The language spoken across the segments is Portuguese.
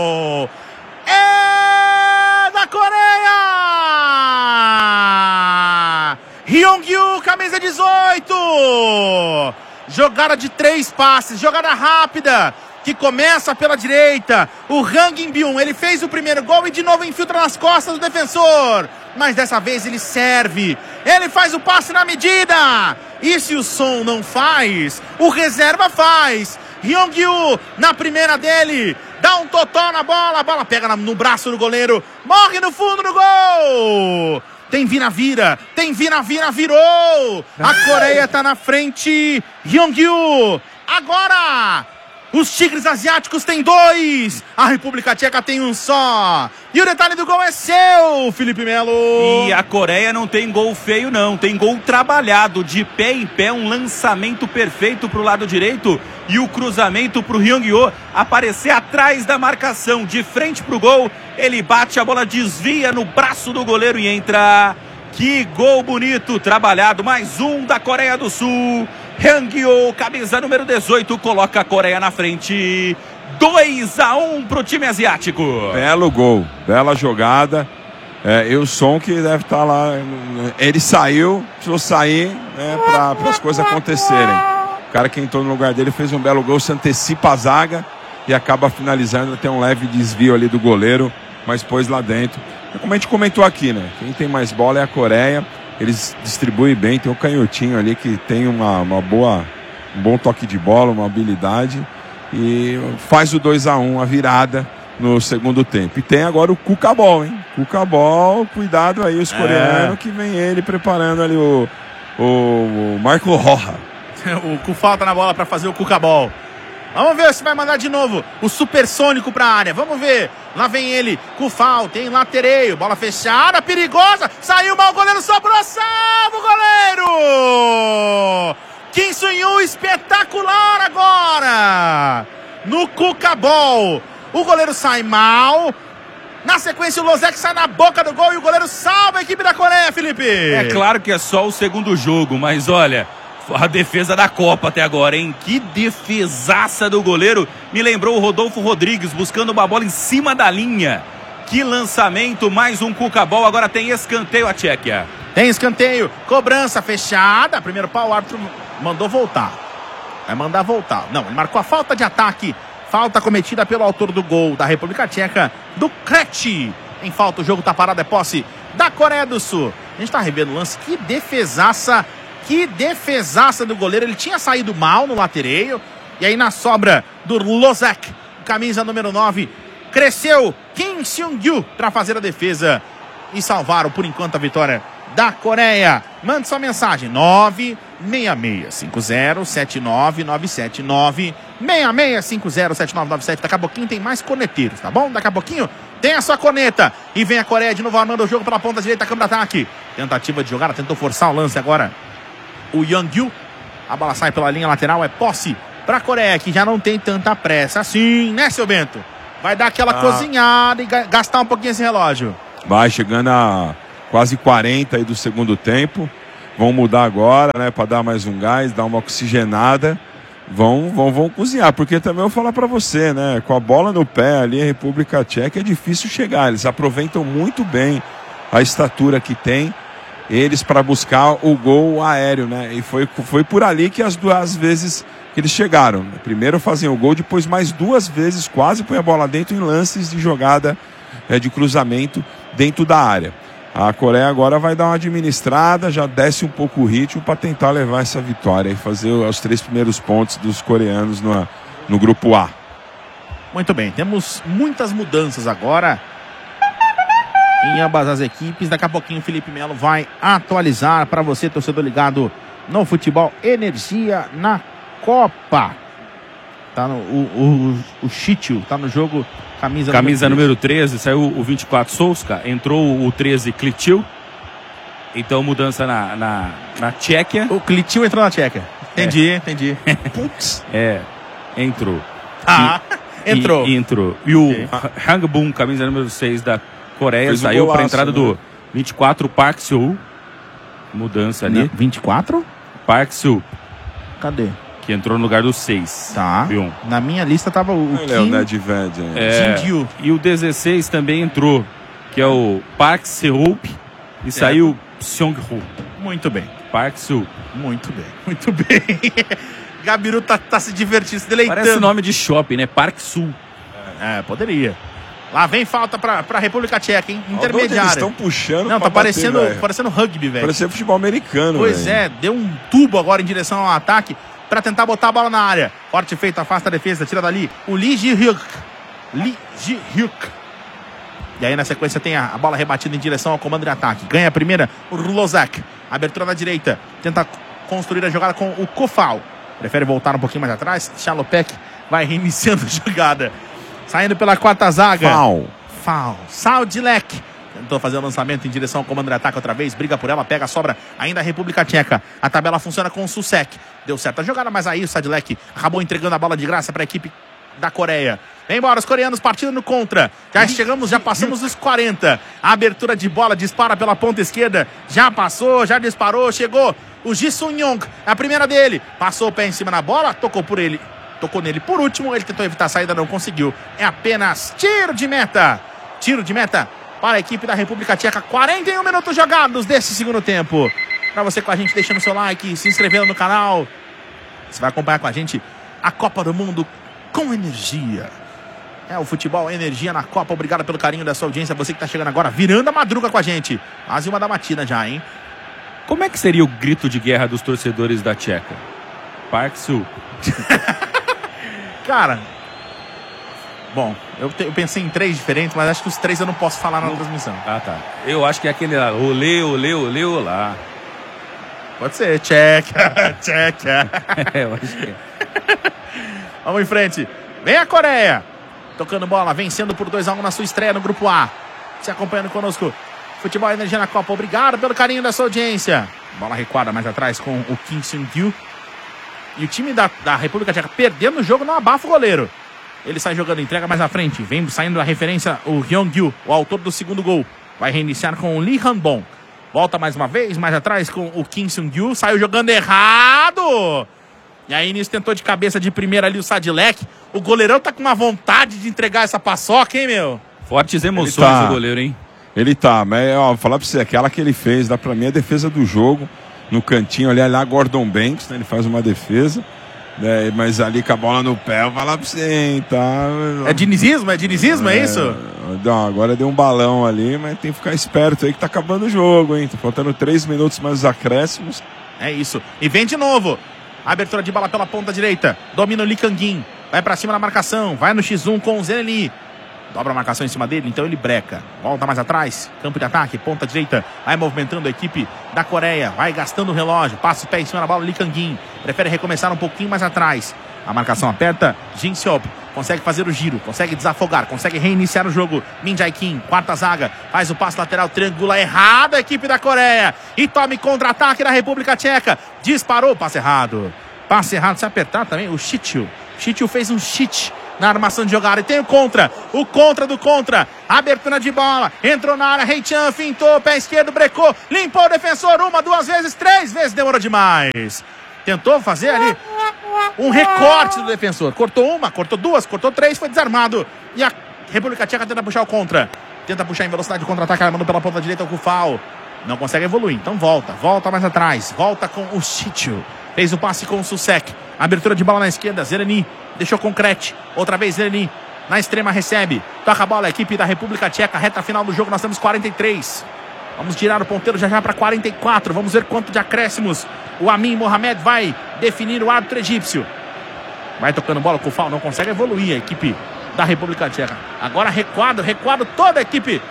É da Coreia! Hyung-Woo, camisa 18! Jogada de 3 passes, jogada rápida, que começa pela direita. O Hang In-byun, ele fez o primeiro gol e de novo infiltra nas costas do defensor. Mas dessa vez ele serve. Ele faz o passe na medida. E se o Son não faz, o reserva faz. Hyung-Woo na primeira dele. Dá um totó na bola. A bola pega no braço do goleiro. Morre no fundo do gol. Tem vira-vira. Tem vira-vira. Virou. A Coreia tá na frente. Hyung-Woo. Agora... os tigres asiáticos têm 2. A República Tcheca tem 1 só. E o detalhe do gol é seu, Felipe Melo. E a Coreia não tem gol feio, não. Tem gol trabalhado, de pé em pé. Um lançamento perfeito para o lado direito. E o cruzamento para o Hyung-Woo aparecer atrás da marcação. De frente para o gol. Ele bate, a bola desvia no braço do goleiro e entra. Que gol bonito, trabalhado. Mais um da Coreia do Sul. Hyung-Woo, camisa número 18, coloca a Coreia na frente. 2-1 pro time asiático. Belo gol, bela jogada. E o Son que deve estar lá. Ele saiu, precisou sair, né, para as coisas acontecerem. O cara que entrou no lugar dele fez um belo gol, se antecipa a zaga e acaba finalizando. Tem um leve desvio ali do goleiro, mas pôs lá dentro. Como a gente comentou aqui, né? Quem tem mais bola é a Coreia. Eles distribuem bem, tem um canhotinho ali que tem um bom toque de bola, uma habilidade. E faz o 2-1, a virada no segundo tempo. E tem agora o Cucabol, hein? Cucabol, cuidado aí, os coreanos, que vem ele preparando ali o Marco Roja. O Cu falta na bola para fazer o Cucabol. Vamos ver se vai mandar de novo o supersônico para a área. Vamos ver. Lá vem ele. Cufal, tem latereio. Bola fechada, perigosa. Saiu mal o goleiro, sobrou. Salva o goleiro! Kim Sun-yu espetacular agora. No Cucabol. O goleiro sai mal. Na sequência o Losek sai na boca do gol e o goleiro salva a equipe da Coreia, Felipe. É claro que é só o segundo jogo, mas olha... a defesa da Copa até agora, hein? Que defesaça do goleiro. Me lembrou o Rodolfo Rodrigues buscando uma bola em cima da linha. Que lançamento, mais um Cucabol. Agora tem escanteio a Tchequia. Tem escanteio, cobrança fechada. Primeiro pau, o árbitro mandou voltar. Vai mandar voltar. Não, ele marcou a falta de ataque. Falta cometida pelo autor do gol da República Tcheca, do Krejci. Em falta, o jogo tá parado, é posse da Coreia do Sul. A gente tá revendo o lance. Que defesaça. Que defesaça do goleiro. Ele tinha saído mal no latereio. E aí na sobra do Losek, camisa número 9, cresceu Kim Sun-yu para fazer a defesa e salvaram por enquanto a vitória da Coreia. Mande sua mensagem 966507979 966507997. Daqui a pouquinho tem mais corneteiros, tá bom? Daqui a pouquinho tem a sua corneta. E vem a Coreia de novo armando o jogo pela ponta direita, câmbio de ataque. Tentativa de jogada, tentou forçar o lance agora o Hyung-Woo. A bola sai pela linha lateral, é posse para a Coreia, que já não tem tanta pressa assim, né, seu Bento? Vai dar aquela cozinhada e gastar um pouquinho esse relógio. Vai chegando a quase 40 aí do segundo tempo. Vão mudar agora, né, para dar mais um gás, dar uma oxigenada. Vão cozinhar, porque também eu vou falar para você, né, com a bola no pé ali, a República Tcheca é difícil chegar. Eles aproveitam muito bem a estatura que tem eles para buscar o gol aéreo, né? E foi por ali que as 2 vezes que eles chegaram. Primeiro faziam o gol, depois mais 2 vezes quase põe a bola dentro em lances de jogada de cruzamento dentro da área. A Coreia agora vai dar uma administrada, já desce um pouco o ritmo para tentar levar essa vitória e fazer os 3 primeiros pontos dos coreanos no grupo A. Muito bem, temos muitas mudanças agora em ambas as equipes. Daqui a pouquinho o Felipe Melo vai atualizar para você, torcedor ligado no Futebol Energia na Copa. Tá o Chitiu, tá no jogo, camisa número 13, saiu o 24 Souska, entrou o 13 Klitiu. Então mudança na Tchequia. O Klitiu entrou na Tchequia. Entendi. Putz. Entrou. Entrou. Entrou. E o Hang-Bum, camisa número 6 da Coreia, saiu para a entrada do 24 Park Seo. Mudança ali. 24? Park Seo. Cadê? que entrou no lugar do 6. Tá. Byung. Na minha lista tava o Ele é o Kim Nedved. Jin-gyu. E o 16 também entrou, que é o Park Seo-up, e saiu Seong-ho. Muito bem. Park Seo-up. Muito bem. Muito bem. Gabiru tá se divertindo, se deleitando. Parece nome de shopping, né? Park Sul. Poderia. Lá vem falta pra República Tcheca, hein? Intermediária. Eles estão puxando. Não, pra tá parecendo bater, rugby, velho. Parecendo futebol americano. Pois véio. é, deu um tubo agora em direção ao ataque pra tentar botar a bola na área. Corte feito, afasta a defesa, tira dali o Lee Ji-hyuk. E aí na sequência tem a bola rebatida em direção ao comando de ataque. Ganha a primeira o Lozak. Abertura na direita. Tenta construir a jogada com o Kofal. Prefere voltar um pouquinho mais atrás. Chalopek vai reiniciando a jogada. Saindo pela quarta zaga. Foul. Saudilek. Tentou fazer o lançamento em direção ao comando de ataque outra vez. Briga por ela, pega a sobra. Ainda a República Tcheca. A tabela funciona com o Susek. Deu certo a jogada, mas aí o Saudilek acabou entregando a bola de graça para a equipe da Coreia. Vem embora os coreanos partindo no contra. Já passamos os 40. A abertura de bola, dispara pela ponta esquerda. Já passou, já disparou, chegou o Ji Sun-young. A primeira dele. Passou o pé em cima na bola, tocou nele por último. Ele tentou evitar a saída, não conseguiu. É apenas tiro de meta. Tiro de meta para a equipe da República Tcheca. 41 minutos jogados desse segundo tempo. Para você com a gente, deixando seu like, se inscrevendo no canal. Você vai acompanhar com a gente a Copa do Mundo com energia. O futebol é energia na Copa. Obrigado pelo carinho da sua audiência. Você que está chegando agora, virando a madruga com a gente. Quase 1 da matina já, hein? Como é que seria o grito de guerra dos torcedores da Tcheca? Park Sul. Cara, bom, eu pensei em 3 diferentes, mas acho que os 3 eu não posso falar na transmissão. Ah, tá. Eu acho que é aquele lá, olê, olê, olê, olá. Pode ser, Tcheca, Tcheca. Eu acho que é. Vamos em frente. Vem a Coreia. Tocando bola, vencendo por 2-1 na sua estreia no Grupo A. Se acompanhando conosco. Futebol e Energia na Copa. Obrigado pelo carinho da sua audiência. Bola recuada mais atrás com o Kim Seung-gyu. E o time da República Tcheca perdendo o jogo, não abafa o goleiro. Ele sai jogando, entrega mais à frente. Vem saindo a referência o Hyung-gyu, o autor do segundo gol. Vai reiniciar com o Lee Han-bong. Volta mais uma vez, mais atrás com o Kim Seung-gyu. Saiu jogando errado. E aí nisso tentou de cabeça de primeira ali o Sadilek. O goleirão tá com uma vontade de entregar essa paçoca, hein, meu? Fortes emoções o goleiro, hein? Ele tá, mas ó, vou falar pra você, aquela que ele fez, dá pra mim a defesa do jogo. No cantinho ali, lá Gordon Banks, né, ele faz uma defesa. Né, mas ali com a bola no pé, eu vou falar pra você, hein, tá? É dinizismo? É isso? Não, agora deu um balão ali, mas tem que ficar esperto aí que tá acabando o jogo, hein? Tá faltando 3 minutos mais os acréscimos. É isso. E vem de novo. Abertura de bola pela ponta direita. Domina o Lee Kang-in. Vai pra cima da marcação. Vai no X1 com o Zeneli. Dobra a marcação em cima dele, então ele breca. Volta mais atrás. Campo de ataque, ponta direita. Vai movimentando a equipe da Coreia. Vai gastando o relógio. Passa o pé em cima da bola, Lee Kang-in. Prefere recomeçar um pouquinho mais atrás. A marcação aperta. Jin Seop consegue fazer o giro. Consegue desafogar. Consegue reiniciar o jogo. Min Jae-kim, quarta zaga. Faz o passe lateral. Triangula errado a equipe da Coreia. E tome contra-ataque da República Tcheca. Disparou. Passe errado. Passe errado. Se apertar também, o Shichu. Shichu fez um cheat na armação de jogada. E tem o contra do contra. Abertura de bola. Entrou na área. Hei-chan fintou. Pé esquerdo, brecou. Limpou o defensor. 1, 2 vezes, 3 vezes. Demorou demais. Tentou fazer ali um recorte do defensor. Cortou 1, cortou 2, cortou 3. Foi desarmado. E a República Tcheca tenta puxar o contra. Tenta puxar em velocidade de contra-ataque. Armando pela ponta direita o Kufal. Não consegue evoluir. Então volta mais atrás. Volta com o Shichu. Fez o passe com o Susek. Abertura de bola na esquerda. Zeleny deixou com Kret. Outra vez Zeleny. Na extrema recebe. Toca a bola. A equipe da República Tcheca. Reta final do jogo. Nós temos 43. Vamos tirar o ponteiro já para 44. Vamos ver quanto de acréscimos o Amin Mohamed vai definir o árbitro egípcio. Vai tocando bola. O Kufal não consegue evoluir. A equipe da República Tcheca. Agora recuado toda a equipe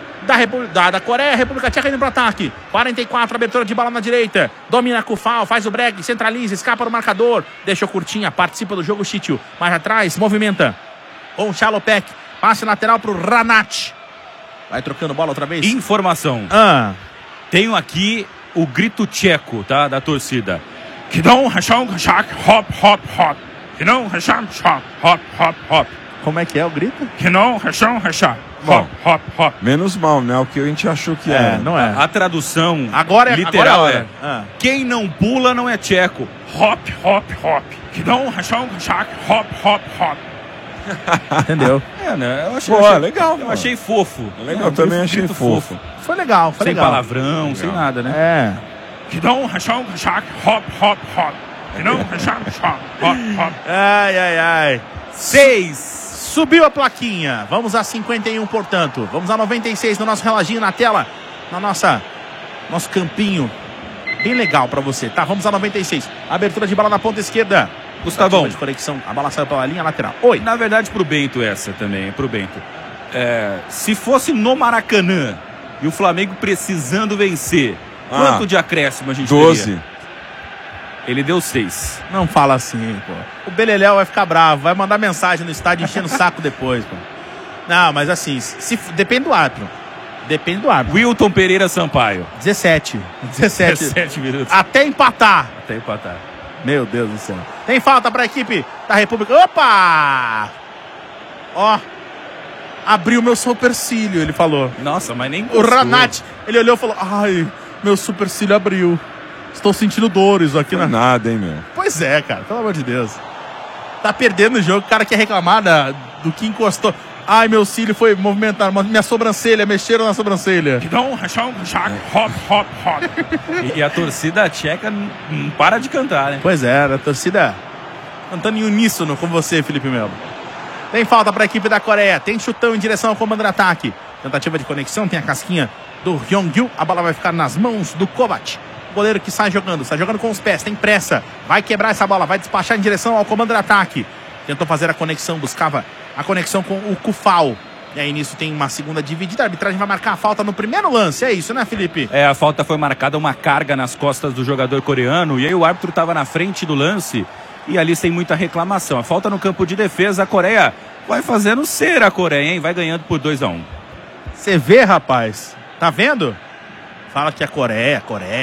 da Coreia. República Tcheca indo para o ataque. 44, abertura de bola na direita. Domina Kufal, faz o break, centraliza, escapa do marcador. Deixou curtinha, participa do jogo Shichu. Mais atrás, movimenta com o Chalopek. Passe lateral para o Ranat. Vai trocando bola outra vez. Informação. Tenho aqui o grito tcheco, tá? Da torcida. Kidon Hashong Hashak Hop Hop Hop. Kidon Hashong Hop Hop Hop Hop. Como é que é o grito? Que não, rachão, rachar. Bom, Hop, hop. menos mal, né? O que a gente achou que era. Não é. A tradução Agora é literal agora é a hora. Ah. quem não pula não é tcheco. Hop, hop, hop. Que não, rachão, rachar. Hop, hop, hop. Entendeu? Né? Legal. Eu achei fofo. Legal, eu também achei grito fofo. Foi legal, foi Sem legal. palavrão, sem nada, né? É. Que não, rachão, rachar. Hop, hop, hop. Que não, rachar, rachar. Hop, hop. Ai. 6. Subiu a plaquinha. Vamos a 51, portanto. Vamos a 96 no nosso reloginho na tela. Na nosso campinho. Bem legal pra você, tá? Vamos a 96. Abertura de bola na ponta esquerda. Gustavão. De conexão. A bola saiu pela linha lateral. Oi. Na verdade, pro Bento essa também, pro Bento. Se fosse no Maracanã e o Flamengo precisando vencer, quanto de acréscimo a gente 12. teria? Ele deu 6. Não fala assim, pô. O Beleléu vai ficar bravo, vai mandar mensagem no estádio enchendo o saco depois, pô. Não, mas assim, depende do árbitro. Depende do árbitro. Wilton Pereira Sampaio. 17 minutos. Até empatar. Até empatar. Meu Deus do céu. Tem falta para a equipe da República. Opa! Ó. Abriu meu supercílio, ele falou. Nossa, mas nem O gostou. Ranat, ele olhou e falou: ai, meu supercílio abriu. Estou sentindo dores aqui na... Nada, hein, meu? Pois é, cara, pelo amor de Deus. Tá perdendo o jogo, o cara quer reclamar do que encostou. Ai, meu cílio foi movimentado, minha sobrancelha, mexeram na sobrancelha. Hop, hop, hop. E a torcida tcheca não para de cantar, né? Pois é, a torcida cantando em uníssono com você, Felipe Melo. Tem falta para a equipe da Coreia, tem chutão em direção ao comando de ataque. Tentativa de conexão, tem a casquinha do Hyung-gyu, a bola vai ficar nas mãos do Kovac. Goleiro que sai jogando com os pés, tem pressa, vai quebrar essa bola, vai despachar em direção ao comando de ataque. Tentou fazer a conexão, buscava a conexão com o Kufal. E aí nisso tem uma segunda dividida, a arbitragem vai marcar a falta no primeiro lance, é isso, né, Felipe? A falta foi marcada, uma carga nas costas do jogador coreano, e aí o árbitro estava na frente do lance, e ali sem muita reclamação. A falta no campo de defesa, a Coreia vai fazendo cera a Coreia, hein? Vai ganhando por 2-1. Você vê, rapaz, tá vendo? Fala que a Coreia,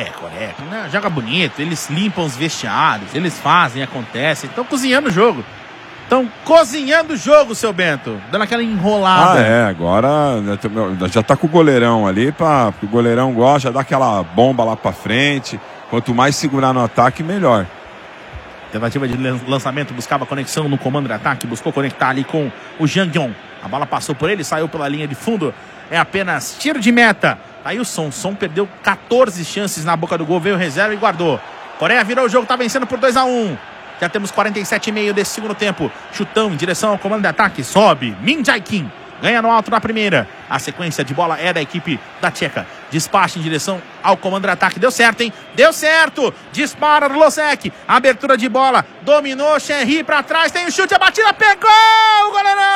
né? Joga bonito, eles limpam os vestiários, eles fazem, acontece, estão cozinhando o jogo. Estão cozinhando o jogo, seu Bento, dando aquela enrolada. Agora já tá com o goleirão ali, porque o goleirão gosta, já dá aquela bomba lá pra frente. Quanto mais segurar no ataque, melhor. Tentativa de lançamento, buscava conexão no comando de ataque, buscou conectar ali com o Jang Yong. A bola passou por ele, saiu pela linha de fundo, é apenas tiro de meta. Aí o Son perdeu 14 chances na boca do gol, veio reserva e guardou. Coreia virou o jogo, tá vencendo por 2-1. Já temos 47,5 desse segundo tempo. Chutão em direção ao comando de ataque, sobe, Min Jae-kim. Ganha no alto na primeira. A sequência de bola é da equipe da Tcheca. Despacha em direção ao comando de ataque. Deu certo, hein? Deu certo! Dispara do Losek. Abertura de bola. Dominou, Henry pra trás. Tem o chute, a batida. Pegou o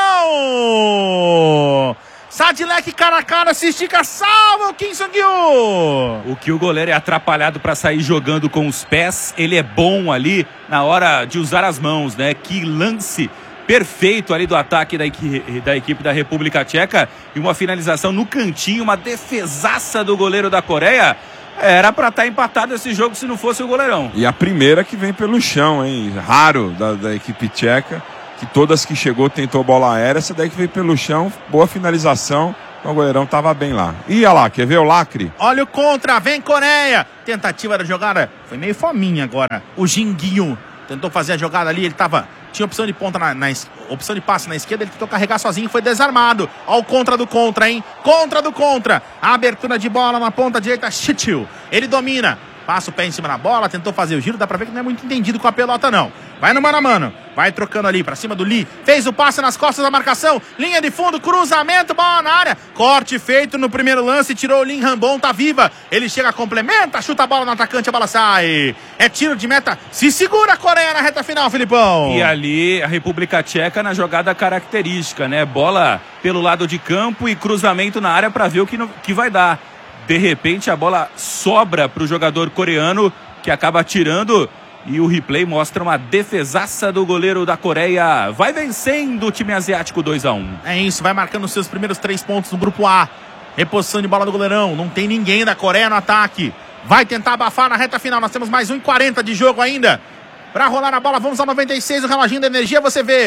goleirão! Sadilek cara a cara, se estica, salva o Kim Sung-gyu! O que o goleiro é atrapalhado para sair jogando com os pés, ele é bom ali na hora de usar as mãos, né? Que lance perfeito ali do ataque da equipe da República Tcheca e uma finalização no cantinho, uma defesaça do goleiro da Coreia. Era para estar empatado esse jogo se não fosse o goleirão. E a primeira que vem pelo chão, hein? Raro da equipe tcheca. Que todas que chegou tentou bola aérea, essa daí que veio pelo chão, boa finalização, o goleirão tava bem lá. E olha lá, quer ver o lacre? Olha o contra, vem Coreia, tentativa da jogada, foi meio fominha agora, o Jing-gyu tentou fazer a jogada ali, ele tinha opção de ponta, opção de passe na esquerda, ele tentou carregar sozinho, foi desarmado. Olha o contra do contra, hein? Contra do contra, a abertura de bola na ponta direita, Shichiu, ele domina. Passa o pé em cima da bola, tentou fazer o giro, dá pra ver que não é muito entendido com a pelota não. Vai no mano a mano, vai trocando ali pra cima do Lee, fez o passe nas costas da marcação, linha de fundo, cruzamento, bola na área, corte feito no primeiro lance, tirou o Lim Rambon, tá viva, ele chega, complementa, chuta a bola no atacante, a bola sai. É tiro de meta, se segura a Coreia na reta final, Filipão. E ali a República Tcheca na jogada característica, né? Bola pelo lado de campo e cruzamento na área pra ver o que vai dar. De repente a bola sobra para o jogador coreano que acaba tirando e o replay mostra uma defesaça do goleiro da Coreia. Vai vencendo o time asiático 2-1. É isso, vai marcando os seus primeiros 3 pontos no grupo A. Reposição de bola do goleirão, não tem ninguém da Coreia no ataque. Vai tentar abafar na reta final, nós temos mais 1,40 de jogo ainda. Para rolar a bola, vamos ao 96, o reloginho da energia, você vê.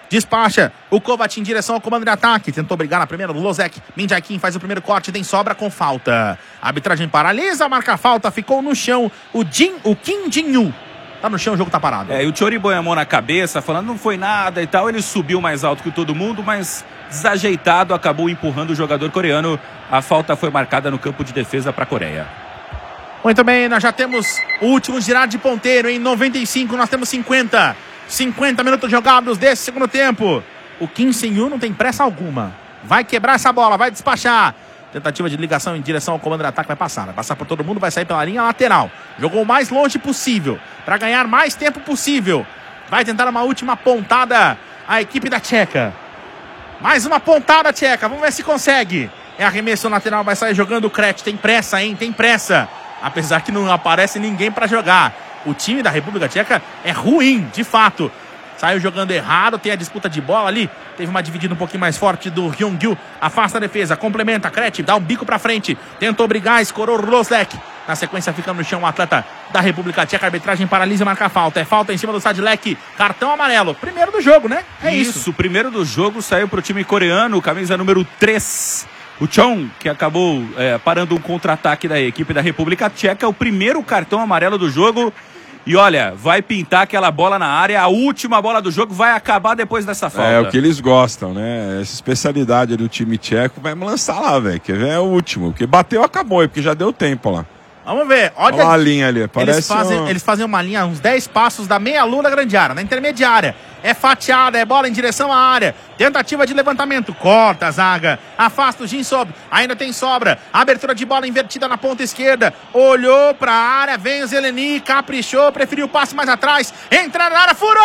Despacha o Kovac em direção ao comando de ataque. Tentou brigar na primeira do Lozek. Mindjakin faz o primeiro corte, tem sobra com falta. A arbitragem paralisa, marca a falta. Ficou no chão o Kim Jin-yu. Tá no chão, o jogo tá parado. E o Chori põe a mão na cabeça, falando não foi nada e tal. Ele subiu mais alto que todo mundo, mas desajeitado, acabou empurrando o jogador coreano. A falta foi marcada no campo de defesa para a Coreia. Muito bem, nós já temos o último girar de ponteiro. Em 95, nós temos 50 minutos jogados desse segundo tempo. O Kim Sen-yu não tem pressa alguma. Vai quebrar essa bola, vai despachar. Tentativa de ligação em direção ao comando de ataque, vai passar por todo mundo, vai sair pela linha lateral. Jogou o mais longe possível, para ganhar mais tempo possível. Vai tentar uma última pontada a equipe da Tcheca. Mais uma pontada tcheca, vamos ver se consegue. É arremesso lateral, vai sair jogando o Kret. Tem pressa, hein? Tem pressa. Apesar que não aparece ninguém para jogar. O time da República Tcheca é ruim, de fato. Saiu jogando errado, tem a disputa de bola ali. Teve uma dividida um pouquinho mais forte do Hyung-gyu. Afasta a defesa, complementa, Kret, dá um bico pra frente. Tentou brigar, escorou o Rosek. Na sequência fica no chão o atleta da República Tcheca. A arbitragem paralisa e marca a falta. É falta em cima do Sadilek. Cartão amarelo. Primeiro do jogo, né? É isso. O primeiro do jogo saiu pro time coreano, camisa número 3. O Chong, que acabou parando um contra-ataque da equipe da República Tcheca. O primeiro cartão amarelo do jogo. E olha, vai pintar aquela bola na área. A última bola do jogo vai acabar depois dessa falta. É o que eles gostam, né? Essa especialidade do time tcheco vai me lançar lá, velho. Que é o último. Porque bateu, acabou. Porque já deu tempo lá. Vamos ver. Olha a linha ali. Parece eles fazem uma linha, uns 10 passos da meia-lua da grande área. Na intermediária. É fatiada, é bola em direção à área. Tentativa de levantamento. Corta a zaga. Afasta o Jinsob. Ainda tem sobra. Abertura de bola invertida na ponta esquerda. Olhou pra área. Vem o Zeleny. Caprichou. Preferiu o passe mais atrás. Entra na área. Furou!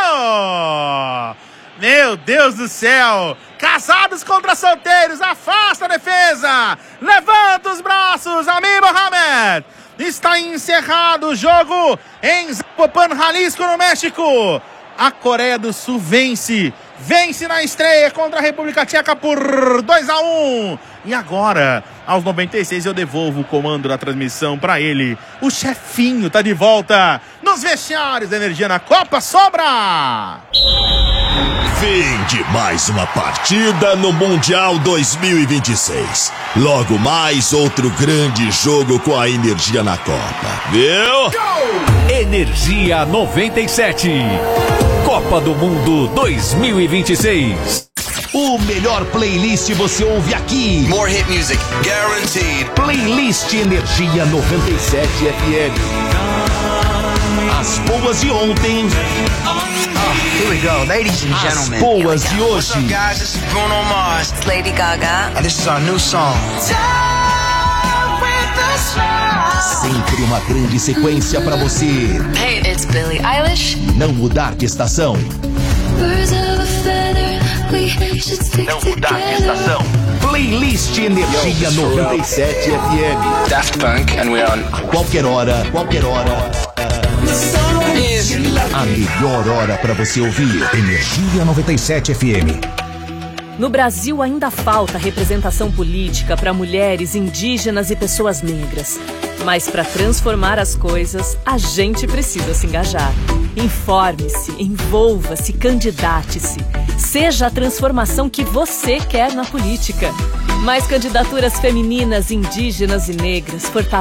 Meu Deus do céu. Casados contra solteiros. Afasta a defesa. Levanta os braços. Amin Mohamed. Está encerrado o jogo em Zapopan, Jalisco, no México. A Coreia do Sul vence na estreia contra a República Tcheca por 2-1. E agora, aos 96, eu devolvo o comando da transmissão para ele. O chefinho tá de volta nos vestiários da Energia na Copa. Sobra! Fim de mais uma partida no Mundial 2026. Logo mais outro grande jogo com a Energia na Copa. Viu? Energia 97. Copa do Mundo 2026. O melhor playlist você ouve aqui. More hit music, guaranteed. Playlist Energia 97 FM. As boas de ontem. Here we go, ladies and gentlemen. As boas de hoje. What's up, guys? This is Bruno Mars. It's Lady Gaga. And this is our new song. Sempre uma grande sequência pra você. Hey, it's Billie Eilish. Não mudar de estação. Não mudar de estação. Playlist Energia 97 FM. Daft Punk, and we're on. Qualquer hora. A melhor hora pra você ouvir. Energia 97 FM. No Brasil ainda falta representação política para mulheres, indígenas e pessoas negras. Mas para transformar as coisas, a gente precisa se engajar. Informe-se, envolva-se, candidate-se. Seja a transformação que você quer na política. Mais candidaturas femininas, indígenas e negras fortalecem